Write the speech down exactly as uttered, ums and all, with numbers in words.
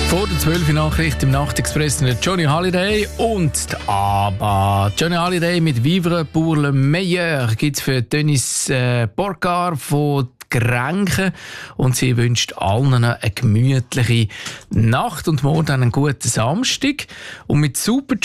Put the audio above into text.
Vor der zwölf Uhr Nachricht im Nachtexpress mit Johnny Hallyday und die ABBA. Johnny Hallyday mit «Vivre pour le meilleur» gibt es für Dennis äh, Borgar von Grenchen und sie wünscht allen eine gemütliche Nacht und morgen einen guten Samstag. Und mit super